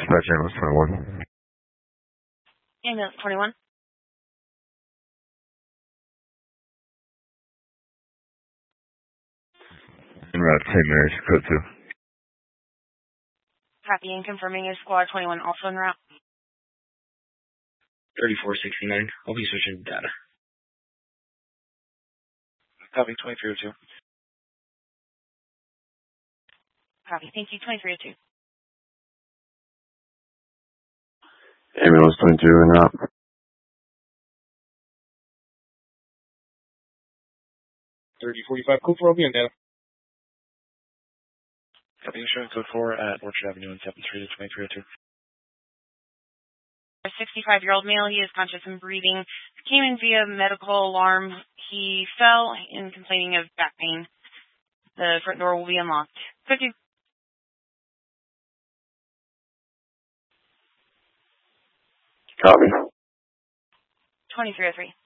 Dispatch ambulance 21. Ambulance 21. En route, St. Mary's, code 2. Copy and confirming is Squad 21 also en route. 3469. I'll be switching data. Copy 2302. Copy. Thank you. 2302. Ambulance 22 en route. 3045. Code 4, I'll be on data. Copy, showing code 4 at Orchard Avenue and 7th Street at 2302. A 65-year-old male, he is conscious and breathing. Came in via medical alarm. He fell and complaining of back pain. The front door will be unlocked. Could you? Copy. 2303.